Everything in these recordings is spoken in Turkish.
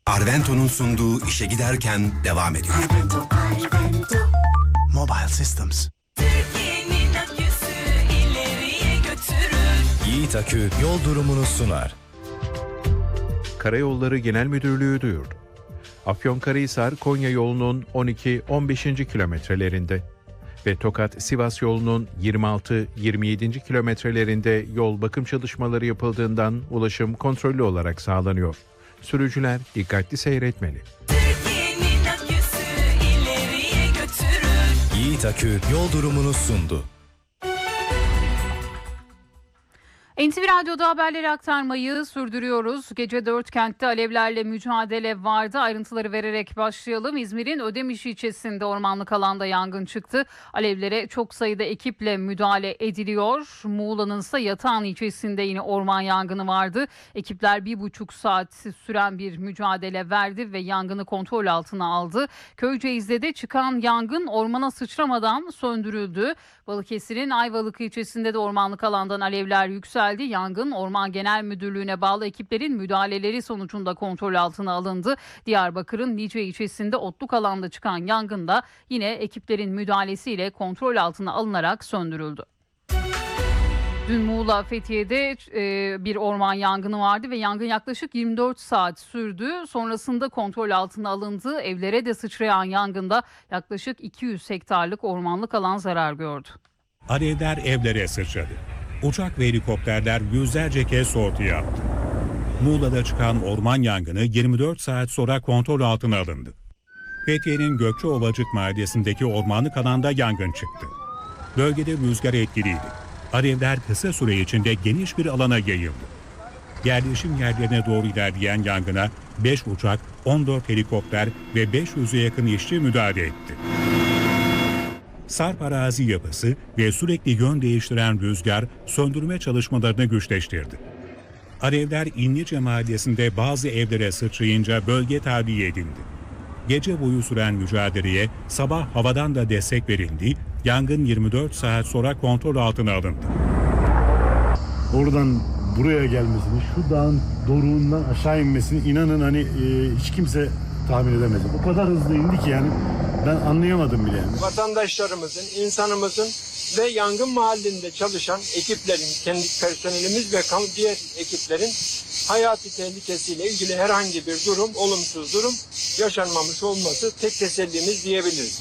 Arvento'nun sunduğu işe giderken devam ediyor. Mobile Systems. Türkiye'nin aküsü ileriye götürür. Yiğit Akü yol durumunu sunar. Karayolları Genel Müdürlüğü duyurdu. Afyonkarahisar Konya yolunun 12-15. kilometrelerinde ve Tokat-Sivas yolunun 26-27. kilometrelerinde yol bakım çalışmaları yapıldığından ulaşım kontrollü olarak sağlanıyor. Sürücüler dikkatli seyretmeli. Türkiye'nin aküsü ileriye götürür. Yiğit Akü yol durumunu sundu. NTV Radyo'da haberleri aktarmayı sürdürüyoruz. Gece 4 kentte alevlerle mücadele vardı. Ayrıntıları vererek başlayalım. İzmir'in Ödemiş ilçesinde ormanlık alanda yangın çıktı. Alevlere çok sayıda ekiple müdahale ediliyor. Muğla'nın ise Yatağan ilçesinde yine orman yangını vardı. Ekipler 1,5 saat süren bir mücadele verdi ve yangını kontrol altına aldı. Köyceğiz'de çıkan yangın ormana sıçramadan söndürüldü. Balıkesir'in Ayvalık ilçesinde de ormanlık alandan alevler yükseldi. Yangın Orman Genel Müdürlüğü'ne bağlı ekiplerin müdahaleleri sonucunda kontrol altına alındı. Diyarbakır'ın Nice ilçesinde otluk alanda çıkan yangın da yine ekiplerin müdahalesiyle kontrol altına alınarak söndürüldü. Dün Muğla Fethiye'de bir orman yangını vardı ve yangın yaklaşık 24 saat sürdü. Sonrasında kontrol altına alındı. Evlere de sıçrayan yangında yaklaşık 200 hektarlık ormanlık alan zarar gördü. Alevler evlere sıçradı. Uçak ve helikopterler yüzlerce kez sortu yaptı. Muğla'da çıkan orman yangını 24 saat sonra kontrol altına alındı. Fethiye'nin Gökçeovacık mahallesindeki ormanlık alanda yangın çıktı. Bölgede rüzgar etkiliydi. Alevler kısa süre içinde geniş bir alana yayıldı. Yerleşim yerlerine doğru ilerleyen yangına 5 uçak, 14 helikopter ve 500'e yakın işçi müdahale etti. Sarp arazi yapısı ve sürekli yön değiştiren rüzgar söndürme çalışmalarını güçleştirdi. Alevler İnlice mahallesinde bazı evlere sıçrayınca bölge tahliye edildi. Gece boyu süren mücadeleye sabah havadan da destek verildi. Yangın 24 saat sonra kontrol altına alındı. Oradan buraya gelmesini, şu dağın doruğundan aşağı inmesini inanın hiç kimse tahmin edemedi. O kadar hızlı indi ki ben anlayamadım bile yani. Vatandaşlarımızın, insanımızın ve yangın mahallinde çalışan ekiplerin, kendi personelimiz ve diğer ekiplerin hayati tehlikesiyle ilgili herhangi bir durum, olumsuz durum yaşanmamış olması tek tesellimiz diyebiliriz.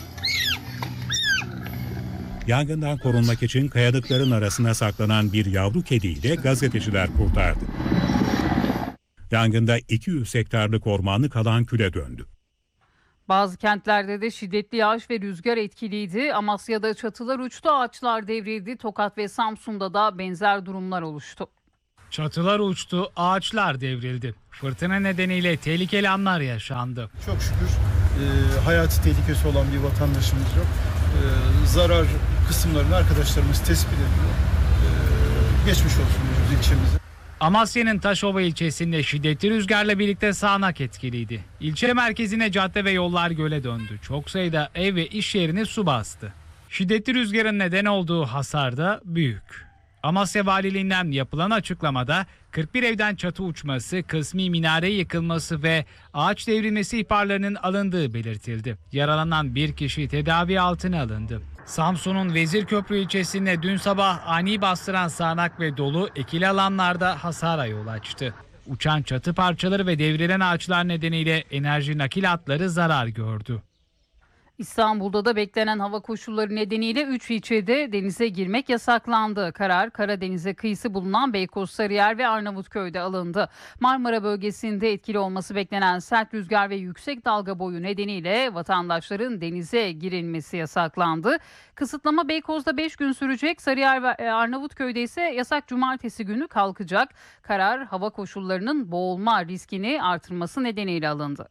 Yangından korunmak için kayalıkların arasına saklanan bir yavru kediyi de gazeteciler kurtardı. Yangında 200 hektarlık ormanlık alan küle döndü. Bazı kentlerde de şiddetli yağış ve rüzgar etkiliydi. Amasya'da çatılar uçtu, ağaçlar devrildi. Tokat ve Samsun'da da benzer durumlar oluştu. Çatılar uçtu, ağaçlar devrildi. Fırtına nedeniyle tehlikeli anlar yaşandı. Çok şükür hayati tehlikesi olan bir vatandaşımız yok. Zarar kısımlarını arkadaşlarımız tespit ediyor. Geçmiş olsun ilçemize. Amasya'nın Taşova ilçesinde şiddetli rüzgarla birlikte sağanak etkiliydi. İlçe merkezine cadde ve yollar göle döndü. Çok sayıda ev ve iş yerini su bastı. Şiddetli rüzgarın neden olduğu hasar da büyük. Amasya Valiliğinden yapılan açıklamada 41 evden çatı uçması, kısmi minare yıkılması ve ağaç devrilmesi ihbarlarının alındığı belirtildi. Yaralanan bir kişi tedavi altına alındı. Samsun'un Vezirköprü ilçesinde dün sabah ani bastıran sağanak ve dolu ekili alanlarda hasara yol açtı. Uçan çatı parçaları ve devrilen ağaçlar nedeniyle enerji nakil hatları zarar gördü. İstanbul'da da beklenen hava koşulları nedeniyle 3 ilçede denize girmek yasaklandı. Karar Karadeniz'e kıyısı bulunan Beykoz, Sarıyer ve Arnavutköy'de alındı. Marmara bölgesinde etkili olması beklenen sert rüzgar ve yüksek dalga boyu nedeniyle vatandaşların denize girilmesi yasaklandı. Kısıtlama Beykoz'da 5 gün sürecek. Sarıyer ve Arnavutköy'de ise yasak cumartesi günü kalkacak. Karar hava koşullarının boğulma riskini artırması nedeniyle alındı.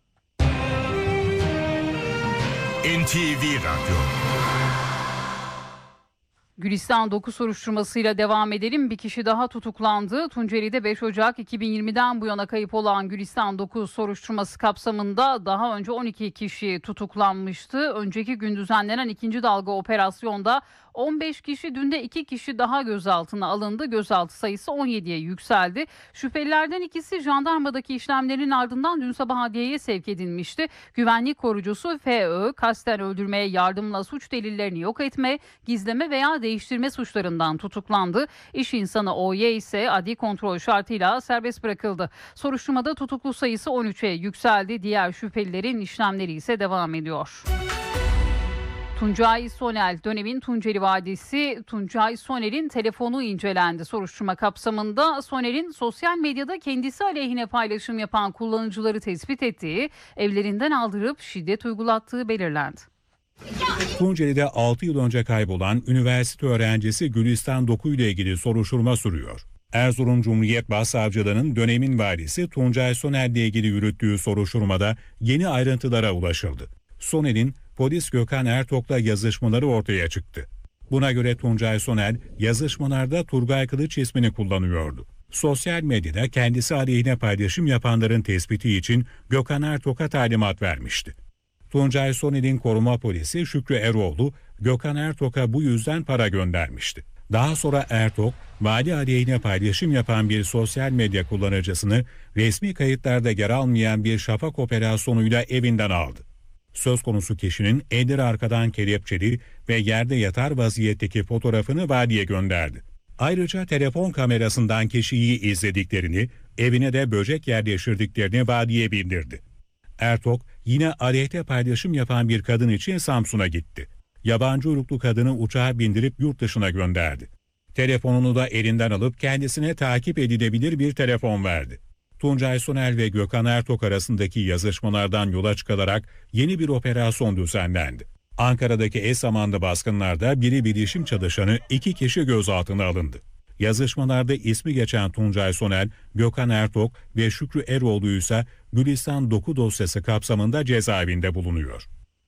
NTV Radyo. Gülistan 9 soruşturmasıyla devam edelim. Bir kişi daha tutuklandı. Tunceli'de 5 Ocak 2020'den bu yana kayıp olan Gülistan 9 soruşturması kapsamında daha önce 12 kişi tutuklanmıştı. Önceki gün düzenlenen ikinci dalga operasyonda 15 kişi, dün de 2 kişi daha gözaltına alındı. Gözaltı sayısı 17'ye yükseldi. Şüphelilerden ikisi jandarmadaki işlemlerin ardından dün sabah adliyeye sevk edilmişti. Güvenlik korucusu FÖ, kasten öldürmeye yardımla suç delillerini yok etme, gizleme veya değiştirme suçlarından tutuklandı. İş insanı OY ise adli kontrol şartıyla serbest bırakıldı. Soruşturmada tutuklu sayısı 13'e yükseldi. Diğer şüphelilerin işlemleri ise devam ediyor. Tuncay Sonel, dönemin Tunceli Vadisi. Tuncay Sonel'in telefonu incelendi. Soruşturma kapsamında Sonel'in sosyal medyada kendisi aleyhine paylaşım yapan kullanıcıları tespit ettiği, evlerinden aldırıp şiddet uygulattığı belirlendi. Tunceli'de 6 yıl önce kaybolan üniversite öğrencisi Gülistan Doku ile ilgili soruşturma sürüyor. Erzurum Cumhuriyet Başsavcılığı'nın dönemin valisi Tuncay Sonel ile ilgili yürüttüğü soruşturmada yeni ayrıntılara ulaşıldı. Sonel'in polis Gökhan Ertok'la yazışmaları ortaya çıktı. Buna göre Tuncay Sonel yazışmalarda Turgay Kılıç ismini kullanıyordu. Sosyal medyada kendisi aleyhine paylaşım yapanların tespiti için Gökhan Ertok'a talimat vermişti. Tuncay Sonel'in koruma polisi Şükrü Eroğlu, Gökhan Ertok'a bu yüzden para göndermişti. Daha sonra Ertok, vali aleyhine paylaşım yapan bir sosyal medya kullanıcısını resmi kayıtlarda yer almayan bir şafak operasyonuyla evinden aldı. Söz konusu kişinin elleri arkadan kelepçeli ve yerde yatar vaziyetteki fotoğrafını valiye gönderdi. Ayrıca telefon kamerasından kişiyi izlediklerini, evine de böcek yerleştirdiklerini valiye bildirdi. Ertok yine aleyhte paylaşım yapan bir kadın için Samsun'a gitti. Yabancı uyruklu kadını uçağa bindirip yurt dışına gönderdi. Telefonunu da elinden alıp kendisine takip edilebilir bir telefon verdi. Tuncay Sonel ve Gökhan Ertok arasındaki yazışmalardan yola çıkılarak yeni bir operasyon düzenlendi. Ankara'daki eş zamanlı baskınlarda biri bilişim çalışanı 2 kişi gözaltına alındı. Yazışmalarda ismi geçen Tuncay Sonel, Gökhan Ertok ve Şükrü Eroğlu ise Gülistan Doku dosyası kapsamında cezaevinde bulunuyor.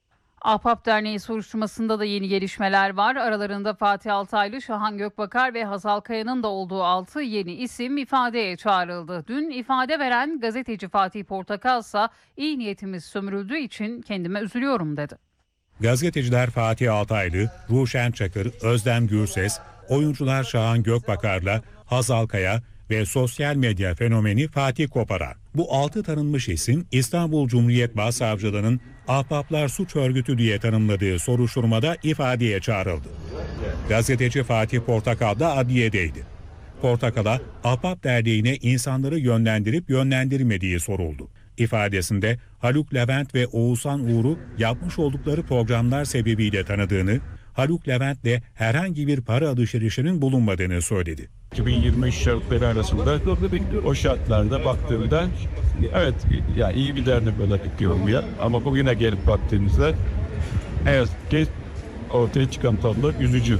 Ahbap Derneği soruşturmasında da yeni gelişmeler var. Aralarında Fatih Altaylı, Şahan Gökbakar ve Hazal Kaya'nın da olduğu 6 yeni isim ifadeye çağrıldı. Dün ifade veren gazeteci Fatih Portakal ise iyi niyetimiz sömürüldüğü için kendime üzülüyorum dedi. Gazeteciler Fatih Altaylı, Ruşen Çakır, Özlem Gürses, oyuncular Şahan Gökbakar'la Hazal Kaya ve sosyal medya fenomeni Fatih Koparan. Bu 6 tanınmış isim İstanbul Cumhuriyet Başsavcılığı'nın Ahbaplar Suç Örgütü diye tanımladığı soruşturmada ifadeye çağrıldı. Gazeteci Fatih Portakal da adliyedeydi. Portakal'a Ahbap Derneği'ne insanları yönlendirip yönlendirmediği soruldu. İfadesinde Haluk Levent ve Oğuzhan Uğur'u yapmış oldukları programlar sebebiyle tanıdığını, Haluk Levent'le herhangi bir para alışverişinin bulunmadığını söyledi. 2023 şartları arasında o şartlarda baktığımda evet ya iyi bir dernek olarak diyorum ya, ama bugüne gelip baktığımızda evet ortaya çıkan tablo üzücü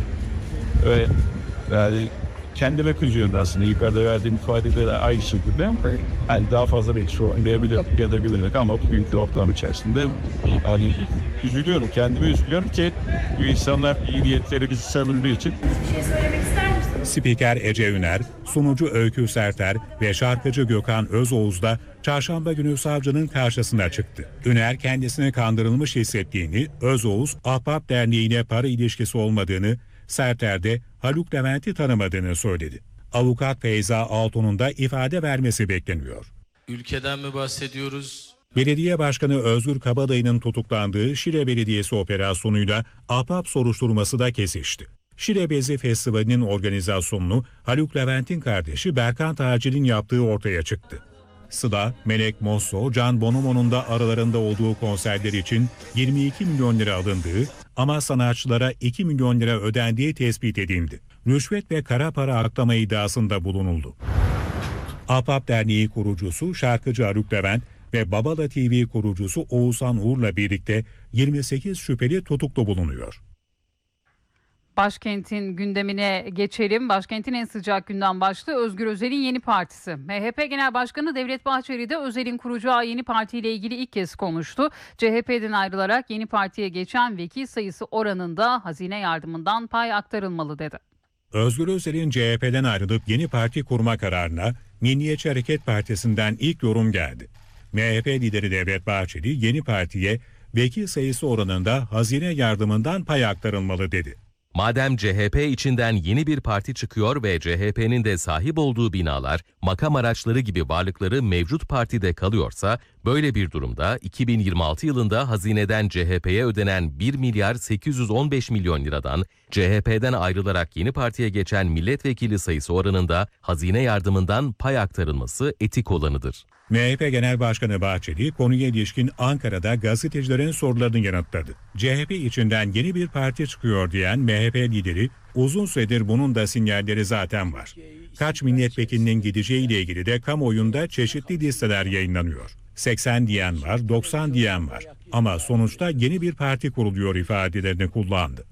ve yani kendime kızıyorum aslında. Yukarıda verdiğim ifadeleri aynı şekilde yani daha fazla bir sorunlayabilirdik ya da bilirdik, ama bu büyük ortam içerisinde hani üzülüyorum, kendime üzülüyorum ki insanlar iyi niyetleri bizi savunduğu için. Bir şey söylemek ister misiniz? Spiker Ece Üner, sunucu Öykü Serter ve şarkıcı Gökhan Özoğuz da çarşamba günü savcının karşısına çıktı. Üner kendisini kandırılmış hissettiğini, Özoğuz Ahbap Derneği'ne para ilişkisi olmadığını, Serter de Haluk Levent'i tanımadığını söyledi. Avukat Feyza Altun'un da ifade vermesi bekleniyor. Ülkeden mi bahsediyoruz? Belediye Başkanı Özgür Kabadayı'nın tutuklandığı Şile Belediyesi operasyonuyla Ahbap soruşturması da kesişti. Şile Bezi Festivali'nin organizasyonunu Haluk Levent'in kardeşi Berkant Acil'in yaptığı ortaya çıktı. Sıla, Melek Mosso, Can Bonomo'nun da aralarında olduğu konserler için 22 milyon lira alındığı ama sanatçılara 2 milyon lira ödendiği tespit edildi. Rüşvet ve kara para aklama iddiasında bulunuldu. Ahbap Derneği kurucusu şarkıcı Haluk Levent ve Babala TV kurucusu Oğuzhan Uğur'la birlikte 28 şüpheli tutuklu bulunuyor. Başkentin gündemine geçelim. Başkentin en sıcak gündem başlığı Özgür Özel'in yeni partisi. MHP Genel Başkanı Devlet Bahçeli de Özel'in kuracağı yeni partiyle ilgili ilk kez konuştu. CHP'den ayrılarak yeni partiye geçen vekil sayısı oranında hazine yardımından pay aktarılmalı dedi. Özgür Özel'in CHP'den ayrılıp yeni parti kurma kararına Milliyetçi Hareket Partisi'nden ilk yorum geldi. MHP lideri Devlet Bahçeli yeni partiye vekil sayısı oranında hazine yardımından pay aktarılmalı dedi. Madem CHP içinden yeni bir parti çıkıyor ve CHP'nin de sahip olduğu binalar, makam araçları gibi varlıkları mevcut partide kalıyorsa, böyle bir durumda 2026 yılında hazineden CHP'ye ödenen 1 milyar 815 milyon liradan CHP'den ayrılarak yeni partiye geçen milletvekili sayısı oranında hazine yardımından pay aktarılması etik olanıdır. MHP Genel Başkanı Bahçeli konuya ilişkin Ankara'da gazetecilerin sorularını yanıtladı. CHP içinden yeni bir parti çıkıyor diyen MHP lideri uzun süredir bunun da sinyalleri zaten var. Kaç milletvekilinin gideceğiyle ilgili de kamuoyunda çeşitli listeler yayınlanıyor. 80 diyen var, 90 diyen var. Ama sonuçta yeni bir parti kuruluyor ifadelerini kullandı.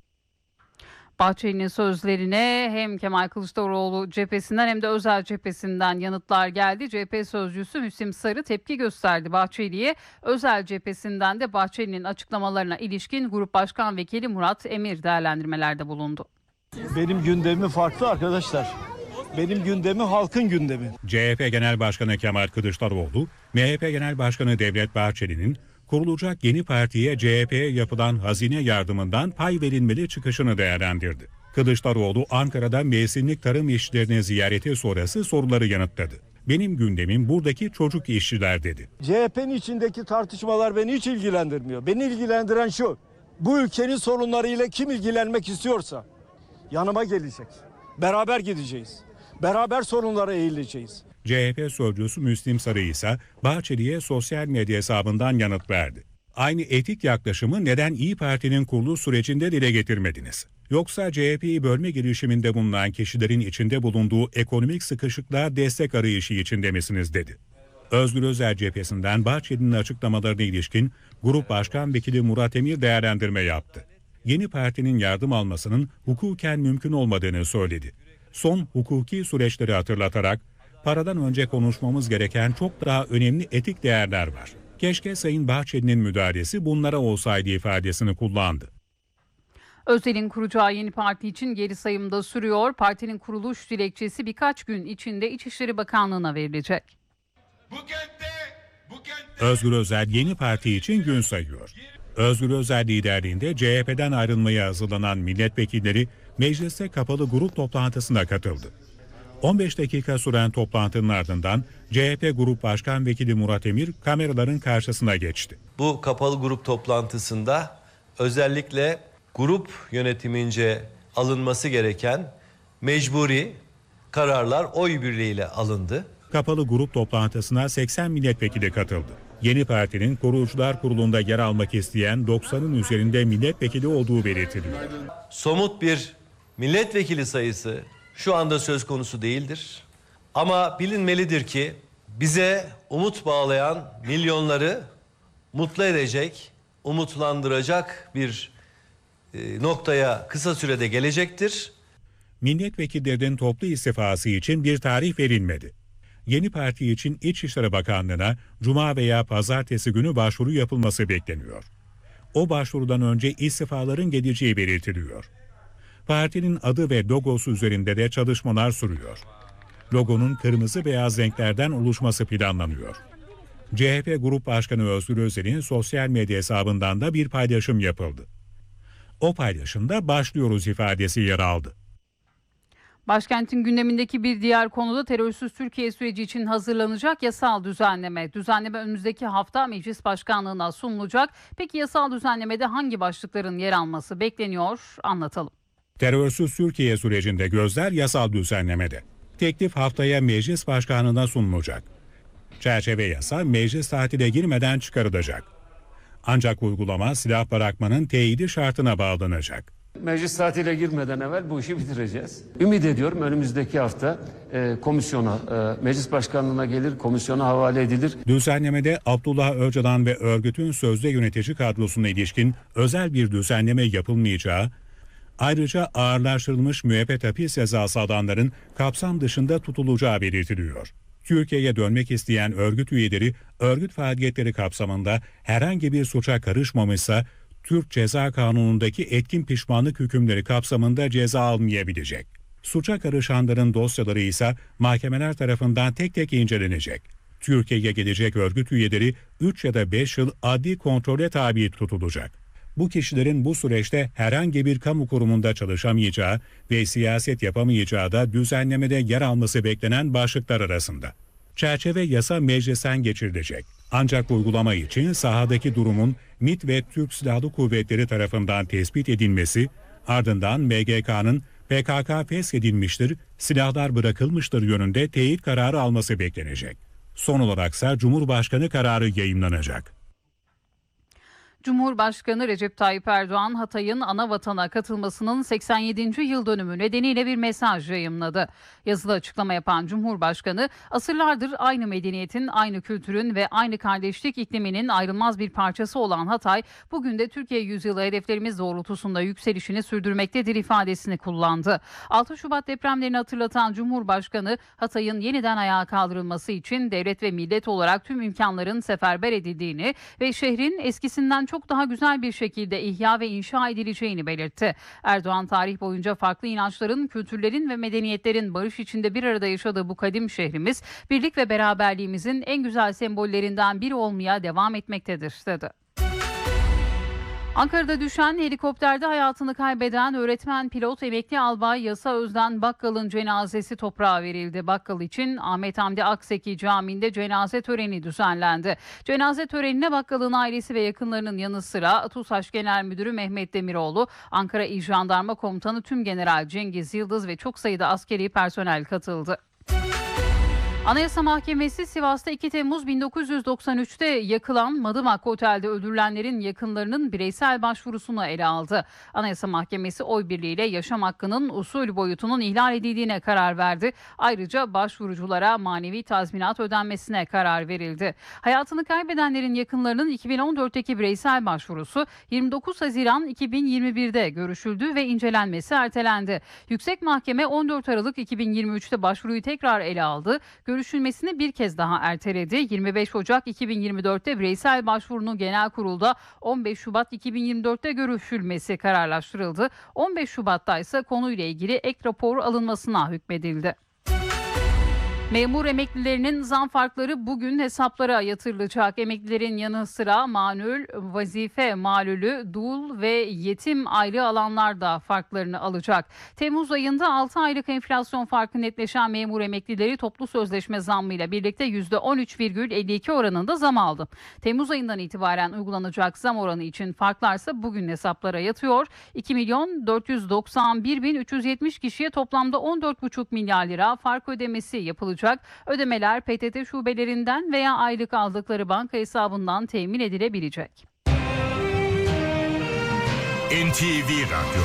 Bahçeli'nin sözlerine hem Kemal Kılıçdaroğlu cephesinden hem de Özel cephesinden yanıtlar geldi. CHP sözcüsü Hüsim Sarı tepki gösterdi Bahçeli'ye. Özel cephesinden de Bahçeli'nin açıklamalarına ilişkin Grup Başkan Vekili Murat Emir değerlendirmelerde bulundu. Benim gündemim farklı arkadaşlar. Benim gündemi halkın gündemi. CHP Genel Başkanı Kemal Kılıçdaroğlu, MHP Genel Başkanı Devlet Bahçeli'nin kurulacak yeni partiye CHP'ye yapılan hazine yardımından pay verilmeli çıkışını değerlendirdi. Kılıçdaroğlu Ankara'da mevsimlik tarım işçilerini ziyareti sonrası soruları yanıtladı. Benim gündemim buradaki çocuk işçiler dedi. CHP'nin içindeki tartışmalar beni hiç ilgilendirmiyor. Beni ilgilendiren şu: bu ülkenin sorunlarıyla kim ilgilenmek istiyorsa yanıma gelecek. Beraber gideceğiz. Beraber sorunlara eğileceğiz. CHP sözcüsü Müslim Sarı ise Bahçeli'ye sosyal medya hesabından yanıt verdi. Aynı etik yaklaşımı neden İYİ Parti'nin kuruluş sürecinde dile getirmediniz? Yoksa CHP'yi bölme girişiminde bulunan kişilerin içinde bulunduğu ekonomik sıkışıklığa destek arayışı içinde misiniz dedi. Özgür Özel cephesinden Bahçeli'nin açıklamalarına ilişkin Grup Başkan Vekili Murat Emir değerlendirme yaptı. Yeni partinin yardım almasının hukuken mümkün olmadığını söyledi. Son hukuki süreçleri hatırlatarak, paradan önce konuşmamız gereken çok daha önemli etik değerler var. Keşke Sayın Bahçeli'nin müdahalesi bunlara olsaydı ifadesini kullandı. Özel'in kuracağı yeni parti için geri sayımda sürüyor. Partinin kuruluş dilekçesi birkaç gün içinde İçişleri Bakanlığı'na verilecek. Özgür Özel yeni parti için gün sayıyor. Özgür Özel liderliğinde CHP'den ayrılmaya hazırlanan milletvekilleri mecliste kapalı grup toplantısına katıldı. 15 dakika süren toplantının ardından CHP Grup Başkan Vekili Murat Emir kameraların karşısına geçti. Bu kapalı grup toplantısında özellikle grup yönetimince alınması gereken mecburi kararlar oy birliğiyle alındı. Kapalı grup toplantısına 80 milletvekili katıldı. Yeni partinin kurucular kurulunda yer almak isteyen 90'ın üzerinde milletvekili olduğu belirtiliyor. Somut bir milletvekili sayısı şu anda söz konusu değildir. Ama bilinmelidir ki bize umut bağlayan milyonları mutlu edecek, umutlandıracak bir noktaya kısa sürede gelecektir. Milletvekillerinin toplu istifası için bir tarih verilmedi. Yeni parti için İçişleri Bakanlığı'na Cuma veya Pazartesi günü başvuru yapılması bekleniyor. O başvurudan önce istifaların geleceği belirtiliyor. Partinin adı ve logosu üzerinde de çalışmalar sürüyor. Logonun kırmızı beyaz renklerden oluşması planlanıyor. CHP Grup Başkanı Özgür Özel'in sosyal medya hesabından da bir paylaşım yapıldı. O paylaşımda başlıyoruz ifadesi yer aldı. Başkentin gündemindeki bir diğer konuda terörsüz Türkiye süreci için hazırlanacak yasal düzenleme. Düzenleme önümüzdeki hafta Meclis Başkanlığı'na sunulacak. Peki yasal düzenlemede hangi başlıkların yer alması bekleniyor? Anlatalım. Terörsüz Türkiye sürecinde gözler yasal düzenlemede. Teklif haftaya Meclis Başkanlığı'na sunulacak. Çerçeve yasa meclis tatile girmeden çıkarılacak. Ancak uygulama silah bırakmanın teyidi şartına bağlanacak. Meclis tatile girmeden evvel bu işi bitireceğiz. Ümit ediyorum önümüzdeki hafta komisyona, meclis başkanlığına gelir, komisyona havale edilir. Düzenlemede Abdullah Öcalan ve örgütün sözde yönetici kadrosuna ilişkin özel bir düzenleme yapılmayacağı, ayrıca ağırlaştırılmış müebbet hapis cezası alanların kapsam dışında tutulacağı belirtiliyor. Türkiye'ye dönmek isteyen örgüt üyeleri örgüt faaliyetleri kapsamında herhangi bir suça karışmamışsa Türk Ceza Kanunu'ndaki etkin pişmanlık hükümleri kapsamında ceza almayabilecek. Suça karışanların dosyaları ise mahkemeler tarafından tek tek incelenecek. Türkiye'ye gelecek örgüt üyeleri 3 ya da 5 yıl adli kontrole tabi tutulacak. Bu kişilerin bu süreçte herhangi bir kamu kurumunda çalışamayacağı ve siyaset yapamayacağı da düzenlemede yer alması beklenen başlıklar arasında. Çerçeve yasa meclisten geçirilecek. Ancak uygulama için sahadaki durumun MİT ve Türk Silahlı Kuvvetleri tarafından tespit edilmesi, ardından MGK'nın PKK feshedilmiştir, silahlar bırakılmıştır yönünde teyit kararı alması beklenecek. Son olaraksa Cumhurbaşkanı kararı yayımlanacak. Cumhurbaşkanı Recep Tayyip Erdoğan, Hatay'ın ana vatana katılmasının 87. yıl dönümü nedeniyle bir mesaj yayımladı. Yazılı açıklama yapan Cumhurbaşkanı, asırlardır aynı medeniyetin, aynı kültürün ve aynı kardeşlik ikliminin ayrılmaz bir parçası olan Hatay, bugün de Türkiye yüzyılı hedeflerimiz doğrultusunda yükselişini sürdürmektedir ifadesini kullandı. 6 Şubat depremlerini hatırlatan Cumhurbaşkanı, Hatay'ın yeniden ayağa kaldırılması için devlet ve millet olarak tüm imkanların seferber edildiğini ve şehrin eskisinden çok daha güzel bir şekilde ihya ve inşa edileceğini belirtti. Erdoğan, tarih boyunca farklı inançların, kültürlerin ve medeniyetlerin barış içinde bir arada yaşadığı bu kadim şehrimiz, birlik ve beraberliğimizin en güzel sembollerinden biri olmaya devam etmektedir, dedi. Ankara'da düşen helikopterde hayatını kaybeden öğretmen pilot emekli albay Yasa Özden Bakkal'ın cenazesi toprağa verildi. Bakkal için Ahmet Hamdi Akseki Camii'nde cenaze töreni düzenlendi. Cenaze törenine Bakkal'ın ailesi ve yakınlarının yanı sıra TUSAŞ Genel Müdürü Mehmet Demiroğlu, Ankara İl Jandarma Komutanı Tümgeneral Cengiz Yıldız ve çok sayıda askeri personel katıldı. Anayasa Mahkemesi Sivas'ta 2 Temmuz 1993'te yakılan Madımak Otel'de öldürülenlerin yakınlarının bireysel başvurusunu ele aldı. Anayasa Mahkemesi oy birliğiyle yaşam hakkının usul boyutunun ihlal edildiğine karar verdi. Ayrıca başvuruculara manevi tazminat ödenmesine karar verildi. Hayatını kaybedenlerin yakınlarının 2014'teki bireysel başvurusu 29 Haziran 2021'de görüşüldü ve incelenmesi ertelendi. Yüksek Mahkeme 14 Aralık 2023'te başvuruyu tekrar ele aldı. Görüşülmesini bir kez daha erteledi. 25 Ocak 2024'te bireysel başvurunun genel kurulda 15 Şubat 2024'te görüşülmesi kararlaştırıldı. 15 Şubat'ta ise konuyla ilgili ek rapor alınmasına hükmedildi. Memur emeklilerinin zam farkları bugün hesaplara yatırılacak. Emeklilerin yanı sıra mamul, vazife malulü, dul ve yetim aylığı alanlar da farklarını alacak. Temmuz ayında 6 aylık enflasyon farkı netleşen memur emeklileri toplu sözleşme zammıyla birlikte %13,52 oranında zam aldı. Temmuz ayından itibaren uygulanacak zam oranı için farklarsa bugün hesaplara yatıyor. 2.491.370 kişiye toplamda 14,5 milyar lira fark ödemesi yapılacak. Ödemeler PTT şubelerinden veya aylık aldıkları banka hesabından temin edilebilecek. NTV Radyo.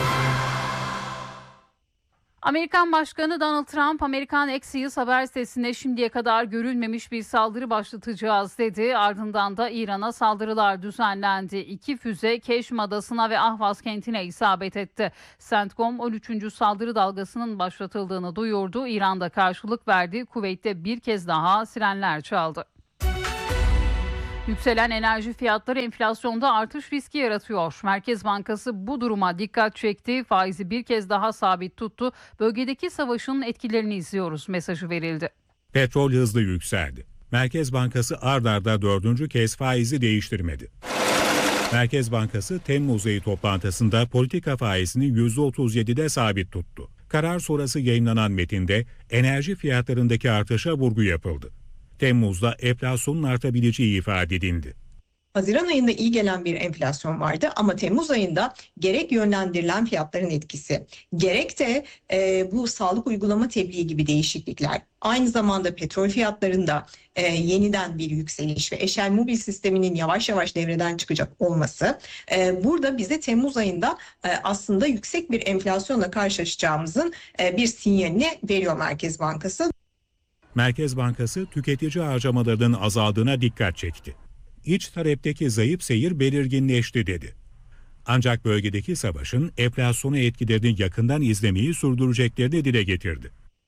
Amerikan Başkanı Donald Trump, Amerikan Axios haber sitesine şimdiye kadar görülmemiş bir saldırı başlatacağız dedi. Ardından da İran'a saldırılar düzenlendi. 2 füze Keşm Adası'na ve Ahvaz kentine isabet etti. CENTCOM 13. saldırı dalgasının başlatıldığını duyurdu. İran'da karşılık verdi. Kuveyt'te bir kez daha sirenler çaldı. Yükselen enerji fiyatları enflasyonda artış riski yaratıyor. Merkez Bankası bu duruma dikkat çekti. Faizi bir kez daha sabit tuttu. Bölgedeki savaşın etkilerini izliyoruz mesajı verildi. Petrol hızlı yükseldi. Merkez Bankası ard arda 4. kez faizi değiştirmedi. Merkez Bankası Temmuz ayı toplantısında politika faizini %37'de sabit tuttu. Karar sonrası yayınlanan metinde enerji fiyatlarındaki artışa vurgu yapıldı. Temmuz'da enflasyonun artabileceği ifade edildi. Haziran ayında iyi gelen bir enflasyon vardı ama Temmuz ayında gerek yönlendirilen fiyatların etkisi, gerek de bu sağlık uygulama tebliği gibi değişiklikler, aynı zamanda petrol fiyatlarında yeniden bir yükseliş ve eşel mobil sisteminin yavaş yavaş devreden çıkacak olması burada bize Temmuz ayında aslında yüksek bir enflasyonla karşılaşacağımızın bir sinyalini veriyor Merkez Bankası. Merkez Bankası tüketici harcamalarının azaldığına dikkat çekti. İç talepteki zayıf seyir belirginleşti dedi. Ancak bölgedeki savaşın enflasyona etkilerini yakından izlemeyi sürdüreceklerini dile getirdi.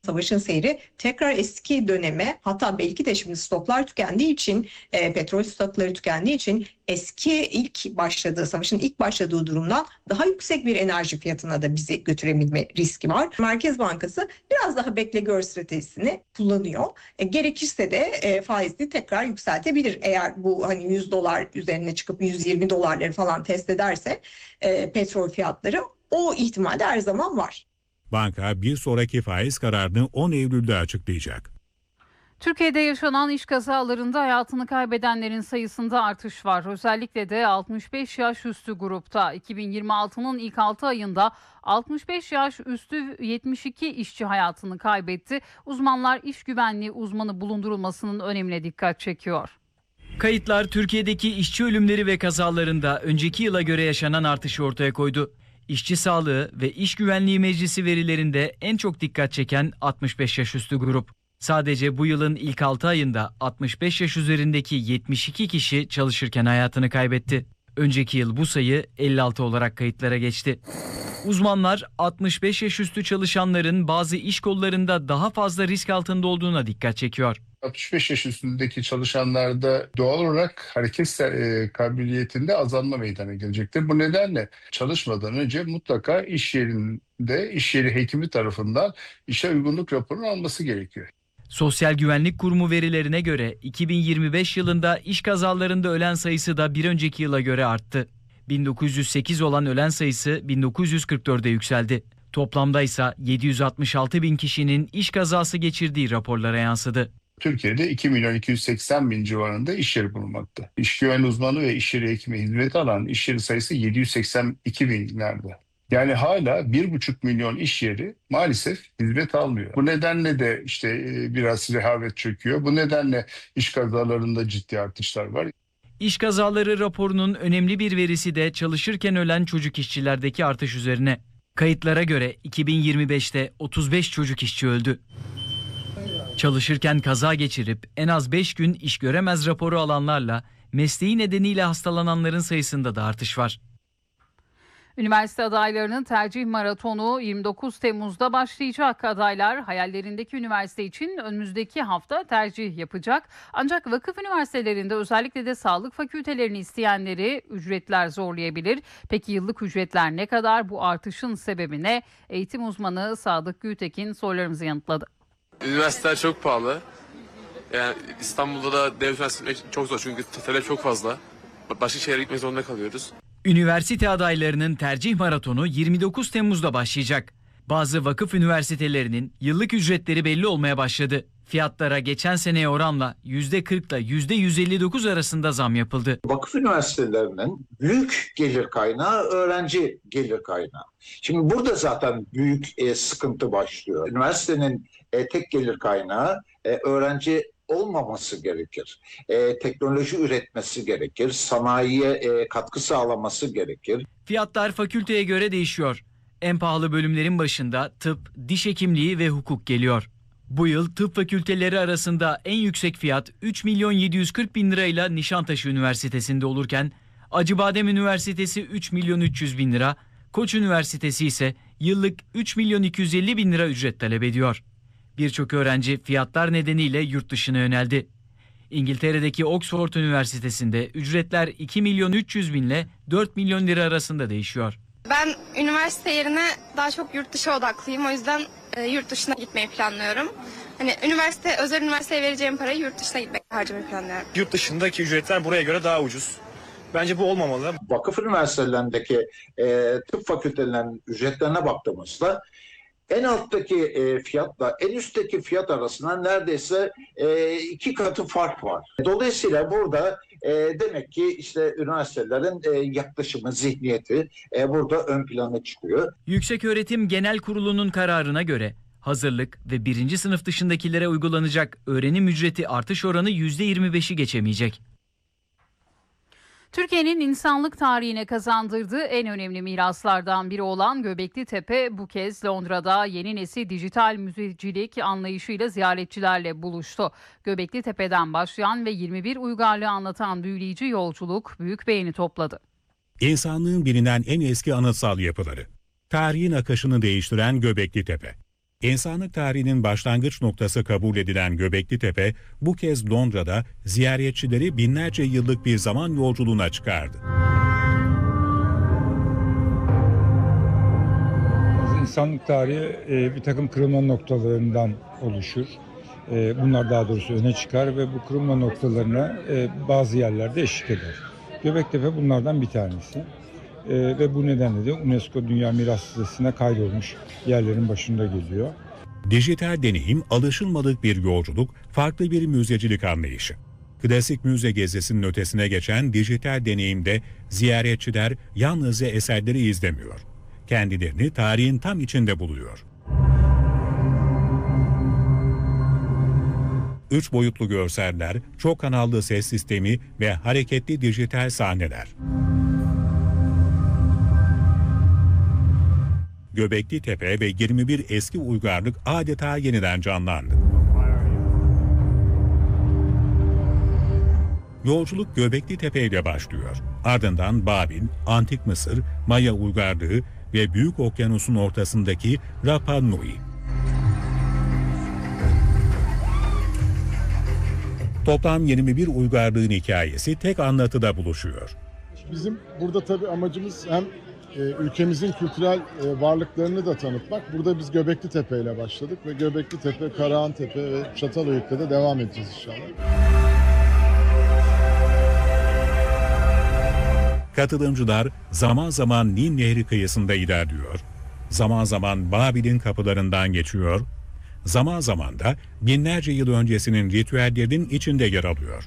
Savaşın seyri tekrar eski döneme, hatta belki de şimdi stoklar tükendiği için, petrol stokları tükendiği için eski savaşın ilk başladığı durumdan daha yüksek bir enerji fiyatına da bizi götürebilme riski var. Merkez Bankası biraz daha bekle gör stratejisini kullanıyor. Gerekirse de faizi tekrar yükseltebilir. Eğer bu hani $100 üzerine çıkıp $120 falan test ederse petrol fiyatları, o ihtimal her zaman var. Banka bir sonraki faiz kararını 10 Eylül'de açıklayacak. Türkiye'de yaşanan iş kazalarında hayatını kaybedenlerin sayısında artış var. Özellikle de 65 yaş üstü grupta 2026'nın ilk 6 ayında 65 yaş üstü 72 işçi hayatını kaybetti. Uzmanlar iş güvenliği uzmanı bulundurulmasının önemine dikkat çekiyor. Kayıtlar Türkiye'deki işçi ölümleri ve kazalarında önceki yıla göre yaşanan artışı ortaya koydu. İşçi Sağlığı ve İş Güvenliği Meclisi verilerinde en çok dikkat çeken 65 yaş üstü grup. Sadece bu yılın ilk 6 ayında 65 yaş üzerindeki 72 kişi çalışırken hayatını kaybetti. Önceki yıl bu sayı 56 olarak kayıtlara geçti. Uzmanlar 65 yaş üstü çalışanların bazı iş kollarında daha fazla risk altında olduğuna dikkat çekiyor. 65 yaş üstündeki çalışanlarda doğal olarak hareket kabiliyetinde azalma meydana gelecektir. Bu nedenle çalışmadan önce mutlaka iş yerinde, iş yeri hekimi tarafından işe uygunluk raporunu alması gerekiyor. Sosyal Güvenlik Kurumu verilerine göre 2025 yılında iş kazalarında ölen sayısı da bir önceki yıla göre arttı. 1908 olan ölen sayısı 1944'e yükseldi. Toplamda ise 766 bin kişinin iş kazası geçirdiği raporlara yansıdı. Türkiye'de 2.280.000 civarında iş yeri bulunmakta. İş güvenliği uzmanı ve iş yeri hekimi hizmeti alan iş yeri sayısı 782.000'lerde. Yani hala 1,5 milyon iş yeri maalesef hizmet almıyor. Bu nedenle de biraz rehavet çöküyor. Bu nedenle iş kazalarında ciddi artışlar var. İş kazaları raporunun önemli bir verisi de çalışırken ölen çocuk işçilerdeki artış üzerine. Kayıtlara göre 2025'te 35 çocuk işçi öldü. Çalışırken kaza geçirip en az 5 gün iş göremez raporu alanlarla mesleği nedeniyle hastalananların sayısında da artış var. Üniversite adaylarının tercih maratonu 29 Temmuz'da başlayacak. Adaylar hayallerindeki üniversite için önümüzdeki hafta tercih yapacak. Ancak vakıf üniversitelerinde özellikle de sağlık fakültelerini isteyenleri ücretler zorlayabilir. Peki yıllık ücretler ne kadar? Bu artışın sebebi ne? Eğitim uzmanı Sadık Gültekin sorularımızı yanıtladı. Üniversiteler çok pahalı. Yani İstanbul'da da devlet üniversitesi çok zor çünkü talep çok fazla. Başka şehre gitmek zorunda kalıyoruz. Üniversite adaylarının tercih maratonu 29 Temmuz'da başlayacak. Bazı vakıf üniversitelerinin yıllık ücretleri belli olmaya başladı. Fiyatlara geçen seneye oranla %40 ile %159 arasında zam yapıldı. Vakıf üniversitelerinin büyük gelir kaynağı öğrenci gelir kaynağı. Şimdi burada zaten büyük sıkıntı başlıyor. Üniversitenin tek gelir kaynağı öğrenci olmaması gerekir. Teknoloji üretmesi gerekir. Sanayiye katkı sağlaması gerekir. Fiyatlar fakülteye göre değişiyor. En pahalı bölümlerin başında tıp, diş hekimliği ve hukuk geliyor. Bu yıl tıp fakülteleri arasında en yüksek fiyat 3.740.000 lirayla Nişantaşı Üniversitesi'nde olurken Acıbadem Üniversitesi 3.300.000 lira, Koç Üniversitesi ise yıllık 3.250.000 lira ücret talep ediyor. Birçok öğrenci fiyatlar nedeniyle yurt dışına yöneldi. İngiltere'deki Oxford Üniversitesi'nde ücretler 2.300.000 ile 4 milyon lira arasında değişiyor. Ben üniversite yerine daha çok yurt dışı odaklıyım. O yüzden yurt dışına gitmeyi planlıyorum. Özel üniversiteye vereceğim parayı yurt dışına gitmek harcamayı planlıyorum. Yurt dışındaki ücretler buraya göre daha ucuz. Bence bu olmamalı. Vakıf üniversitelerindeki tıp fakültelerinin ücretlerine baktığımızda en alttaki fiyatla en üstteki fiyat arasında neredeyse 2 katı fark var. Dolayısıyla burada demek ki üniversitelerin yaklaşımı, zihniyeti burada ön plana çıkıyor. Yükseköğretim Genel Kurulu'nun kararına göre hazırlık ve 1. sınıf dışındakilere uygulanacak öğrenim ücreti artış oranı %25'i geçemeyecek. Türkiye'nin insanlık tarihine kazandırdığı en önemli miraslardan biri olan Göbekli Tepe bu kez Londra'da yeni nesil dijital müzecilik anlayışıyla ziyaretçilerle buluştu. Göbekli Tepe'den başlayan ve 21 uygarlığı anlatan büyüleyici yolculuk büyük beğeni topladı. İnsanlığın bilinen en eski anıtsal yapıları. Tarihin akışını değiştiren Göbekli Tepe. İnsanlık tarihinin başlangıç noktası kabul edilen Göbekli Tepe bu kez Londra'da ziyaretçileri binlerce yıllık bir zaman yolculuğuna çıkardı. İnsanlık tarihi bir takım kırılma noktalarından oluşur. Bunlar daha doğrusu öne çıkar ve bu kırılma noktalarına bazı yerlerde eşlik eder. Göbektepe bunlardan bir tanesi. Ve bu nedenle de UNESCO Dünya Miras Listesi'ne kaydolmuş yerlerin başında geliyor. Dijital deneyim alışılmadık bir yolculuk, farklı bir müzecilik anlayışı. Klasik müze gezisinin ötesine geçen dijital deneyimde ziyaretçiler yalnızca eserleri izlemiyor. Kendilerini tarihin tam içinde buluyor. 3 boyutlu görseller, çok kanallı ses sistemi ve hareketli dijital sahneler. Göbekli Tepe ve 21 eski uygarlık adeta yeniden canlandı. Yolculuk Göbekli Tepe ile başlıyor. Ardından Babil, Antik Mısır, Maya uygarlığı ve Büyük Okyanus'un ortasındaki Rapa Nui. Toplam 21 uygarlığın hikayesi tek anlatıda buluşuyor. Bizim burada tabii amacımız hem ülkemizin kültürel varlıklarını da tanıtmak. Burada biz Göbekli Tepe ile başladık ve Göbekli Tepe, Karahan Tepe ve Çatalhöyük'te de devam edeceğiz inşallah. Katılımcılar zaman zaman Nil Nehri kıyısında ilerliyor, zaman zaman Babil'in kapılarından geçiyor, zaman zaman da binlerce yıl öncesinin ritüellerinin içinde yer alıyor.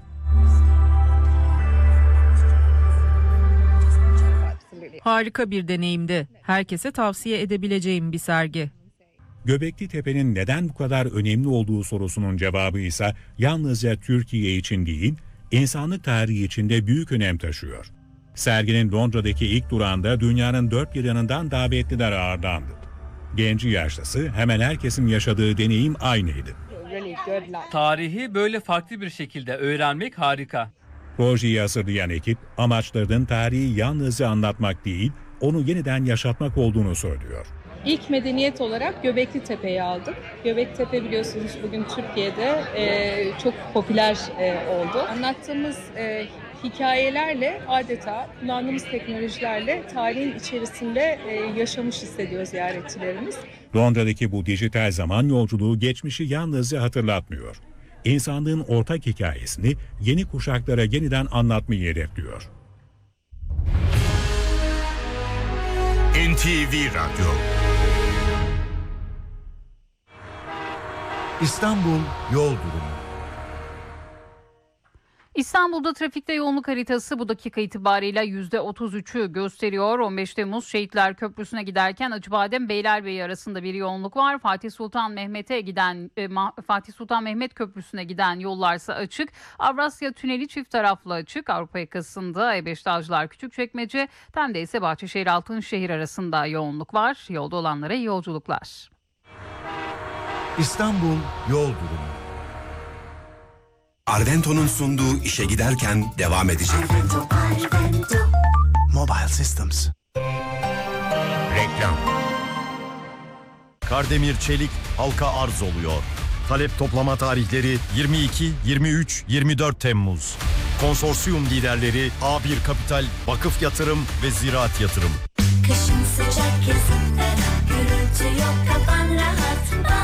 Harika bir deneyimdi. Herkese tavsiye edebileceğim bir sergi. Göbekli Tepe'nin neden bu kadar önemli olduğu sorusunun cevabı ise yalnızca Türkiye için değil, insanlık tarihi için de büyük önem taşıyor. Serginin Londra'daki ilk durağında dünyanın dört bir yanından davetliler ağırlandı. Genci yaşlısı hemen herkesin yaşadığı deneyim aynıydı. Tarihi böyle farklı bir şekilde öğrenmek harika. Projeyi hazırlayan ekip amaçlarının tarihi yalnızca anlatmak değil, onu yeniden yaşatmak olduğunu söylüyor. İlk medeniyet olarak Göbekli Tepe'yi aldık. Göbekli Tepe biliyorsunuz bugün Türkiye'de çok popüler oldu. Anlattığımız hikayelerle adeta kullandığımız teknolojilerle tarihin içerisinde yaşamış hissediyor ziyaretçilerimiz. Londra'daki bu dijital zaman yolculuğu geçmişi yalnızca hatırlatmıyor. İnsanlığın ortak hikayesini yeni kuşaklara yeniden anlatmayı hedefliyor. NTV Radyo. İstanbul yol durumu. İstanbul'da trafikte yoğunluk haritası bu dakika itibariyle %33'ü gösteriyor. 15 Temmuz Şehitler Köprüsü'ne giderken Acıbadem Beylerbeyi arasında bir yoğunluk var. Fatih Sultan Mehmet Köprüsü'ne giden yollarsa açık. Avrasya Tüneli çift taraflı açık. Avrupa yakasında E5'te Avcılar Küçükçekmece, Tem'de ise Bahçeşehir Altınşehir arasında yoğunluk var. Yolda olanlara iyi yolculuklar. İstanbul yol durumu. Arvento'nun sunduğu işe giderken devam edecek. Mobile Systems. Reklam. Kardemir Çelik halka arz oluyor. Talep toplama tarihleri 22, 23, 24 Temmuz. Konsorsiyum liderleri A1 Kapital, Vakıf Yatırım ve Ziraat Yatırım. Kışın sıcak, yazın ferah, gürültü yok, kafan rahat.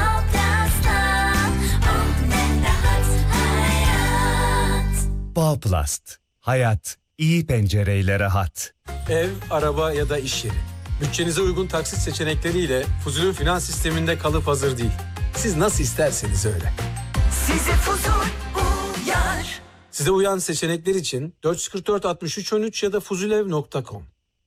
Bağplast. Hayat iyi pencereyle rahat. Ev, araba ya da iş yeri. Bütçenize uygun taksit seçenekleriyle Fuzul'ün finans sisteminde kalıp hazır değil. Siz nasıl isterseniz öyle. Size Fuzul uyar. Size uyan seçenekler için 444 63 13 ya da fuzulev.com.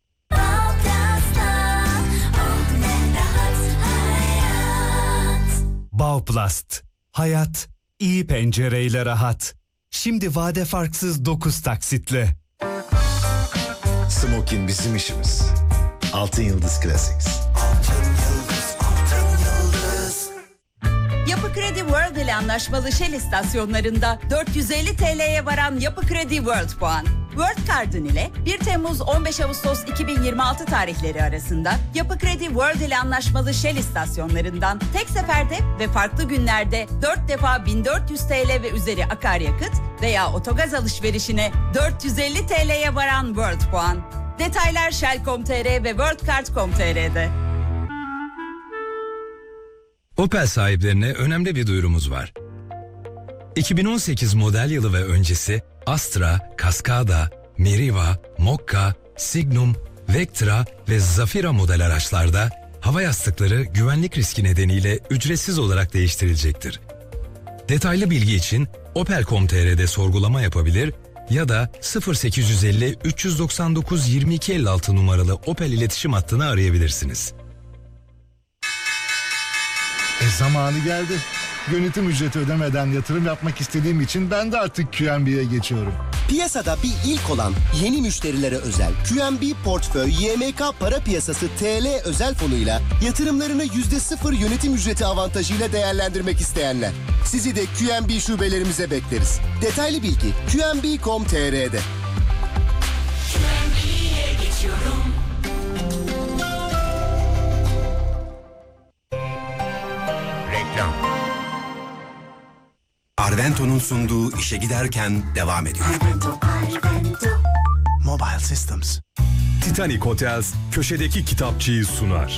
Bağplast. Hayat iyi pencereyle rahat. Şimdi vade farksız 9 taksitle. Smokin bizim işimiz. Altın Yıldız Classics. Yapı Kredi World ile anlaşmalı Shell istasyonlarında 450 TL'ye varan Yapı Kredi World puan. World Card'ın ile 1 Temmuz 15 Ağustos 2026 tarihleri arasında Yapı Kredi World ile anlaşmalı Shell istasyonlarından tek seferde ve farklı günlerde 4 defa 1400 TL ve üzeri akaryakıt veya otogaz alışverişine 450 TL'ye varan World Puan. Detaylar Shell.com.tr ve worldcard.com.tr'de. Opel sahiplerine önemli bir duyurumuz var. 2018 model yılı ve öncesi Astra, Cascada, Meriva, Mokka, Signum, Vectra ve Zafira model araçlarda hava yastıkları güvenlik riski nedeniyle ücretsiz olarak değiştirilecektir. Detaylı bilgi için Opel.com.tr'de sorgulama yapabilir ya da 0850 399 2256 numaralı Opel iletişim hattını arayabilirsiniz. Zamanı geldi. Yönetim ücreti ödemeden yatırım yapmak istediğim için ben de artık QNB'ye geçiyorum. Piyasada bir ilk olan yeni müşterilere özel QNB Portföy YMK Para Piyasası TL özel fonuyla yatırımlarını %0 yönetim ücreti avantajıyla değerlendirmek isteyenler. Sizi de QNB şubelerimize bekleriz. Detaylı bilgi QNB.com.tr'de. QNB'ye geçiyorum. Reklam. Arvento'nun sunduğu işe giderken devam ediyor. Mobile Systems. Titanic Hotels köşedeki kitapçıyı sunar.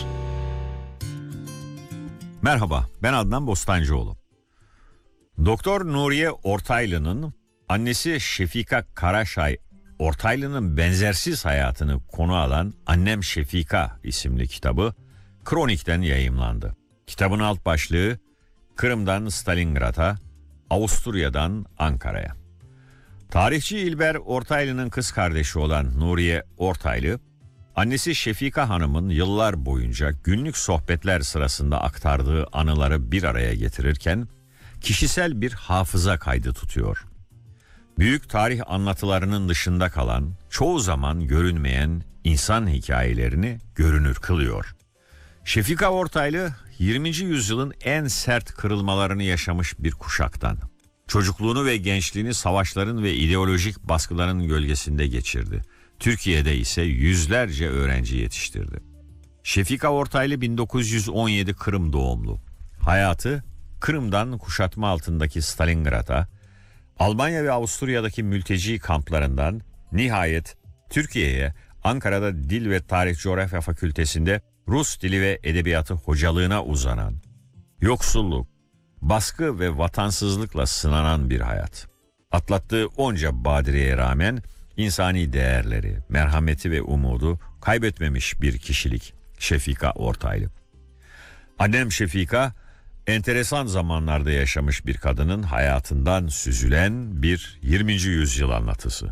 Merhaba, ben Adnan Bostancıoğlu. Doktor Nuriye Ortaylı'nın annesi Şefika Karaşay Ortaylı'nın benzersiz hayatını konu alan Annem Şefika isimli kitabı Kronik'ten yayımlandı. Kitabın alt başlığı Kırım'dan Stalingrad'a, Avusturya'dan Ankara'ya. Tarihçi İlber Ortaylı'nın kız kardeşi olan Nuriye Ortaylı, annesi Şefika Hanım'ın yıllar boyunca günlük sohbetler sırasında aktardığı anıları bir araya getirirken kişisel bir hafıza kaydı tutuyor. Büyük tarih anlatılarının dışında kalan, çoğu zaman görünmeyen insan hikayelerini görünür kılıyor. Şefika Ortaylı, 20. yüzyılın en sert kırılmalarını yaşamış bir kuşaktan. Çocukluğunu ve gençliğini savaşların ve ideolojik baskıların gölgesinde geçirdi. Türkiye'de ise yüzlerce öğrenci yetiştirdi. Şefika Ortaylı 1917 Kırım doğumlu. Hayatı Kırım'dan kuşatma altındaki Stalingrad'a, Almanya ve Avusturya'daki mülteci kamplarından nihayet Türkiye'ye, Ankara'da Dil ve Tarih Coğrafya Fakültesi'nde Rus dili ve edebiyatı hocalığına uzanan, yoksulluk, baskı ve vatansızlıkla sınanan bir hayat. Atlattığı onca badireye rağmen insani değerleri, merhameti ve umudu kaybetmemiş bir kişilik Şefika Ortaylı. Annem Şefika, enteresan zamanlarda yaşamış bir kadının hayatından süzülen bir 20. yüzyıl anlatısı.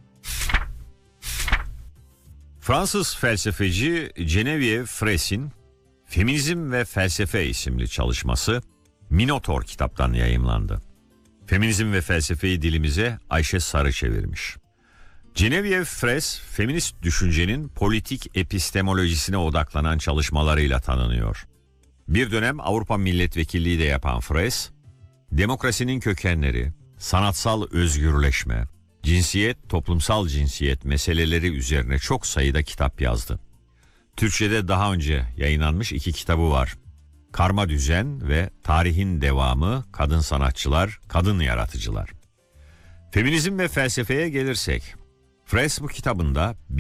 Fransız felsefeci Geneviève Fraisse'in Feminizm ve Felsefe isimli çalışması Minotaur kitaptan yayımlandı. Feminizm ve Felsefeyi dilimize Ayşe Sarı çevirmiş. Geneviève Fraisse, feminist düşüncenin politik epistemolojisine odaklanan çalışmalarıyla tanınıyor. Bir dönem Avrupa Milletvekilliği de yapan Fraisse, demokrasinin kökenleri, sanatsal özgürleşme, cinsiyet, toplumsal cinsiyet meseleleri üzerine çok sayıda kitap yazdı. Türkçe'de daha önce yayınlanmış 2 kitabı var. Karma Düzen ve Tarihin Devamı, Kadın Sanatçılar, Kadın Yaratıcılar. Feminizm ve felsefeye gelirsek, Fraisse bu kitabında